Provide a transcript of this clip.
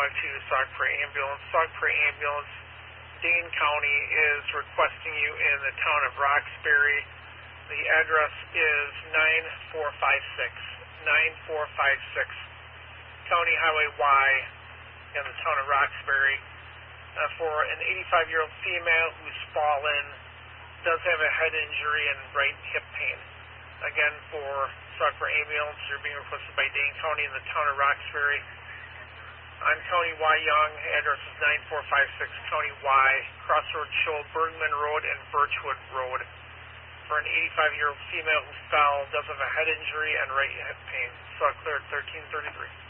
to Sauk Prairie Ambulance. Sauk Prairie Ambulance, Dane County is requesting you in the town of Roxbury. The address is 9456 County Highway Y in the town of Roxbury for an 85-year-old female who's fallen, does have a head injury and right hip pain. Again, for Sauk Prairie Ambulance, you're being requested by Dane County in the town of Roxbury. I'm County Y Young. Address is 9456 County Y, Crossroads Shoal, Bergman Road, and Birchwood Road. For an 85-year-old female who fell, does have a head injury and right hip pain. Saw clear at 1333.